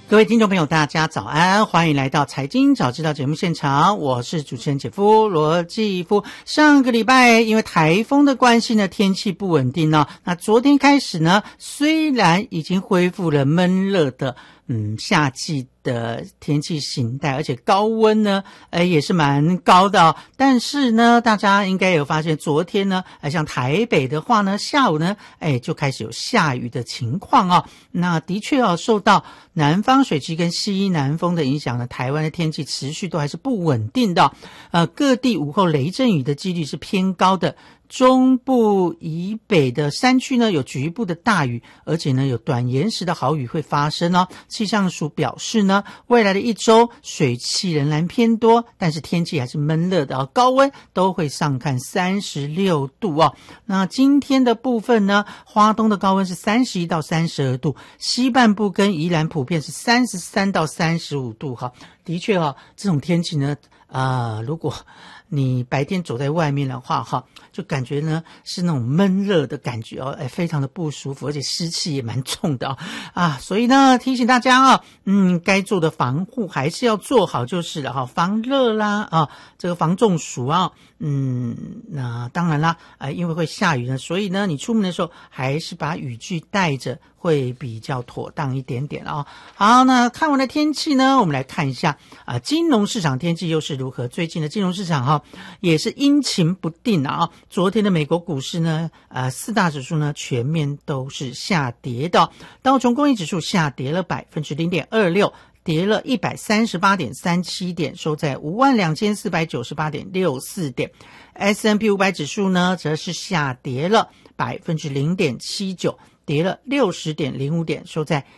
各位听众朋友大家早安，欢迎来到财经早知道节目现场，我是主持人姐夫罗继夫。上个礼拜因为台风的关系呢，天气不稳定呢，那昨天开始呢，虽然已经恢复了闷热的夏季的天气形态，而且高温呢也是蛮高的哦。但是呢，大家应该有发现，昨天呢像台北的话呢，下午呢就开始有下雨的情况哦。那的确哦，受到南方水汽跟西南风的影响呢，台湾的天气持续都还是不稳定的各地午后雷阵雨的几率是偏高的。中部以北的山区呢，有局部的大雨，而且呢有短延时的豪雨会发生哦。气象署表示呢，未来的一周水汽仍然偏多，但是天气还是闷热的高温都会上看36度哦。那今天的部分呢，花东的高温是31到32度，西半部跟宜兰普遍是33到35度哈。的确这种天气呢如果你白天走在外面的话就感觉呢是那种闷热的感觉非常的不舒服，而且湿气也蛮重的所以呢提醒大家该做的防护还是要做好就是了防热啦这个防中暑那当然啦因为会下雨呢，所以呢你出门的时候还是把雨具带着会比较妥当一点点好，那看完了天气呢，我们来看一下金融市场天气又是如何。最近的金融市场也是阴晴不定昨天的美国股市呢四大指数呢全面都是下跌的道琼工业指数下跌了 0.26%，跌了 138.37 点，收在 52,498.64 点。S&P 500指数呢则是下跌了 0.79%， 跌了 60.05 点，收在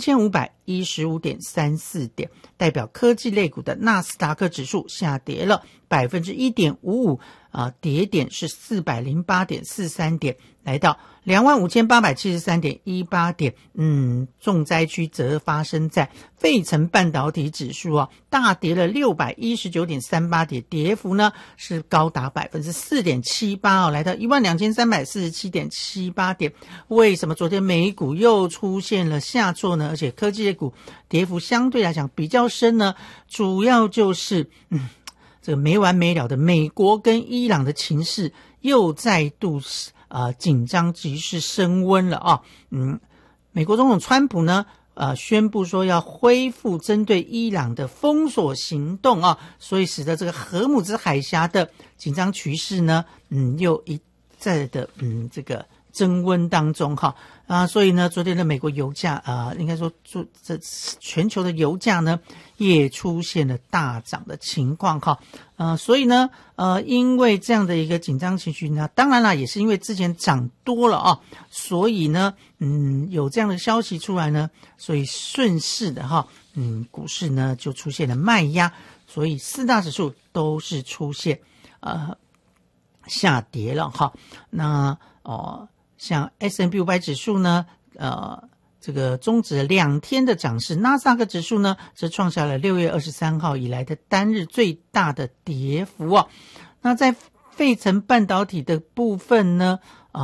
7,515.34 点。代表科技类股的纳斯达克指数下跌了 1.55%，跌点是 408.43 点，来到 25,873.18 点。重灾区则发生在费城半导体指数大跌了 619.38 点，跌幅呢是高达 4.78%，来到 12,347.78 点。为什么昨天美股又出现了下挫呢？而且科技类股跌幅相对来讲比较深呢，主要就是这个没完没了的美国跟伊朗的情势又再度紧张局势升温了美国总统川普呢宣布说要恢复针对伊朗的封锁行动所以使得这个荷姆兹海峡的紧张局势呢又一再的这个增温当中所以呢昨天的美国油价应该说这全球的油价呢也出现了大涨的情况所以呢因为这样的一个紧张情绪呢，当然啦也是因为之前涨多了所以呢有这样的消息出来呢，所以顺势的股市呢就出现了卖压，所以四大指数都是出现下跌了那像 S&P 500指数呢这个终止了2天的涨势，纳斯达克指数呢则创下了6月23号以来的单日最大的跌幅那在费城半导体的部分呢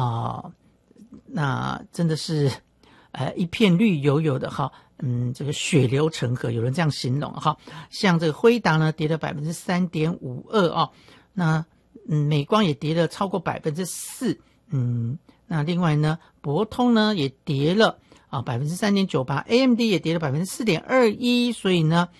那真的是一片绿油油的这个血流成河，有人这样形容像这个辉达呢跌了 3.52% 那美光也跌了超过 4%那另外呢博通呢也跌了3.98%， AMD 也跌了 4.21%， 所以呢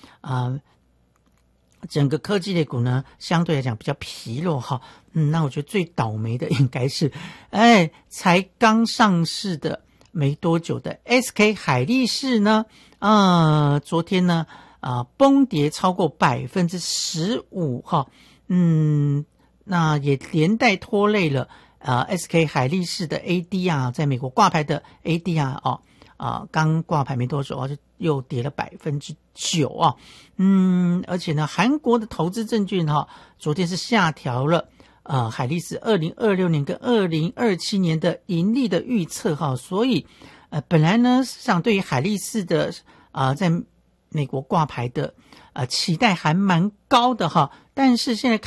整个科技类股呢相对来讲比较疲弱那我觉得最倒霉的应该是才刚上市的没多久的 SK 海力士呢昨天呢崩跌超过 15% 那也连带拖累了SK 海力士的 ADR， 在美国挂牌的 ADR 刚挂牌没多久就又跌了 9% 而且呢韩国的投资证券昨天是下调了海力士2026年跟2027年的盈利的预测所以本来呢市场对于海力士的在美国挂牌的期待还蛮高的但是现在